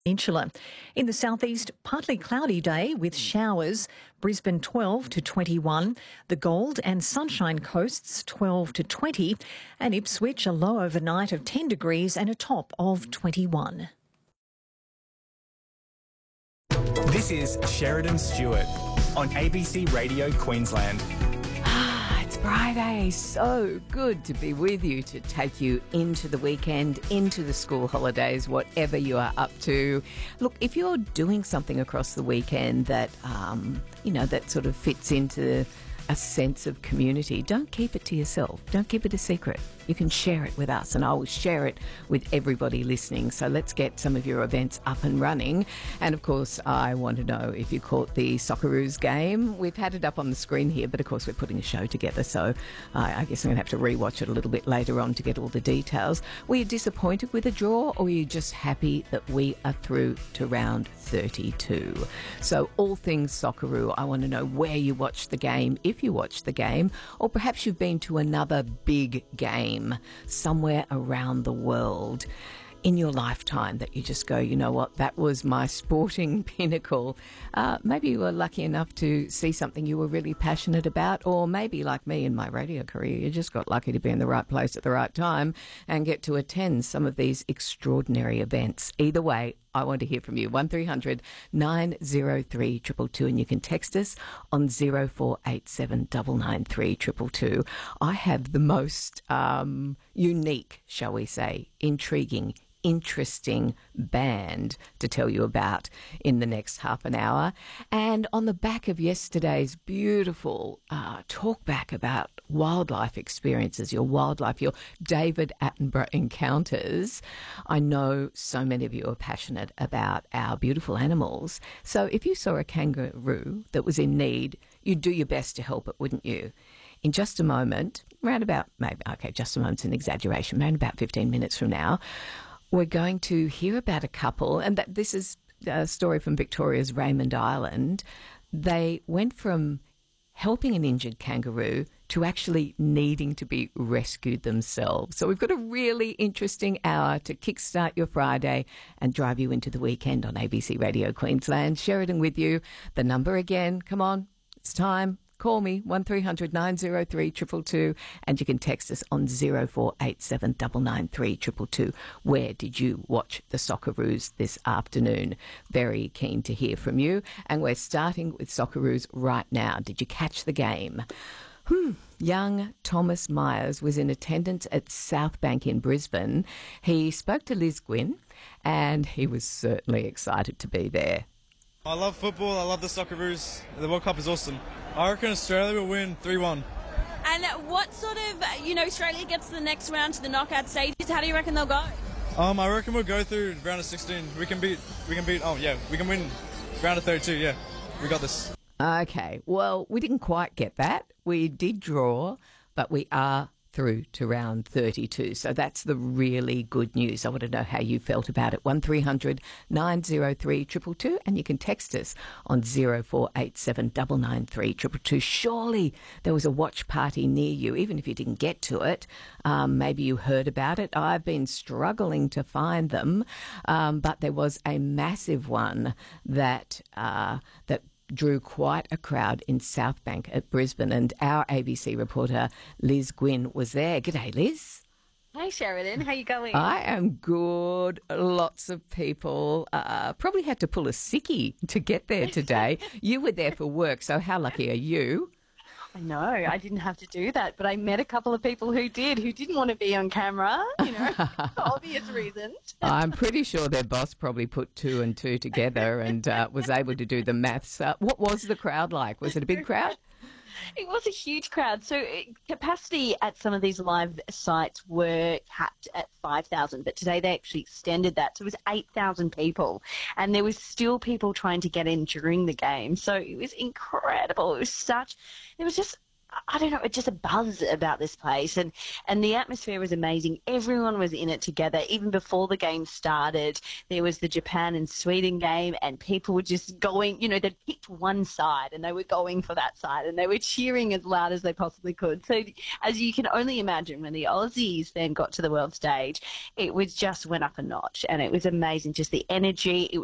Peninsula. In the southeast, partly cloudy day with showers. Brisbane 12 to 21. The Gold and Sunshine Coasts 12 to 20. And Ipswich a low overnight of 10 degrees and a top of 21. This is Sheridan Stewart on ABC Radio Queensland. It's Friday. So good to be with you, to take you into the weekend, into the school holidays, whatever you are up to. Look, if you're doing something across the weekend that, that sort of fits into a sense of community, don't keep it to yourself. Don't keep it a secret. You can share it with us, and I will share it with everybody listening. So let's get some of your events up and running. And of course, I want to know if you caught the Socceroos game. We've had it up on the screen here, but of course we're putting a show together, so I guess I'm going to have to rewatch it a little bit later on to get all the details. Were you disappointed with the draw, or were you just happy that we are through to round 32? So all things Socceroo. I want to know where you watched the game, if you watched the game, or perhaps you've been to another big game somewhere around the world in your lifetime that you just go, you know what, that was my sporting pinnacle. Maybe you were lucky enough to see something you were really passionate about, or maybe like me in my radio career, you just got lucky to be in the right place at the right time and get to attend some of these extraordinary events. Either way, I want to hear from you. 1300 903 222, and you can text us on 0487 993 222. I have the most unique, shall we say, intriguing, interesting band to tell you about in the next half an hour. And on the back of yesterday's beautiful talk back about wildlife experiences, your David Attenborough encounters, I know so many of you are passionate about our beautiful animals. So if you saw a kangaroo that was in need, you'd do your best to help it, wouldn't you? In just a moment, just a moment's an exaggeration, around about 15 minutes from now, we're going to hear about a couple, and this is a story from Victoria's Raymond Island. They went from helping an injured kangaroo to actually needing to be rescued themselves. So we've got a really interesting hour to kickstart your Friday and drive you into the weekend on ABC Radio Queensland. Sheridan with you. The number again, come on, it's time. Call me, 1300 903 222, and you can text us on 0487 993 222. Where did you watch the Socceroos this afternoon? Very keen to hear from you. And we're starting with Socceroos right now. Did you catch the game? Young Thomas Myers was in attendance at Southbank in Brisbane. He spoke to Liz Gwynn, and he was certainly excited to be there. I love football. I love the Socceroos. The World Cup is awesome. I reckon Australia will win 3-1. And what sort of, Australia gets to the next round, to the knockout stages, how do you reckon they'll go? I reckon we'll go through round of 16. We can win round of 32, yeah. We got this. Okay, well, we didn't quite get that. We did draw, but we are through to round 32. So that's the really good news. I want to know how you felt about it. 1300 903 222, and you can text us on 0487 993 222. Surely there was a watch party near you, even if you didn't get to it. Maybe you heard about it. I've been struggling to find them, but there was a massive one that drew quite a crowd in Southbank at Brisbane, and our ABC reporter Liz Gwynn was there. G'day, Liz. Hey, Sheridan. How you going? I am good. Lots of people probably had to pull a sickie to get there today. You were there for work, so how lucky are you? I know, I didn't have to do that, but I met a couple of people who didn't want to be on camera, for obvious reasons. I'm pretty sure their boss probably put 2 and 2 together and was able to do the maths. What was the crowd like? Was it a big crowd? It was a huge crowd. So capacity at some of these live sites were capped at 5,000, but today they actually extended that. So it was 8,000 people, and there was still people trying to get in during the game. So it was incredible. It was just I don't know, just a buzz about this place. And the atmosphere was amazing. Everyone was in it together. Even before the game started, there was the Japan and Sweden game, and people were just going, you know, they'd picked one side and they were going for that side, and they were cheering as loud as they possibly could. So as you can only imagine, when the Aussies then got to the world stage, it was just went up a notch, and it was amazing. Just the energy. It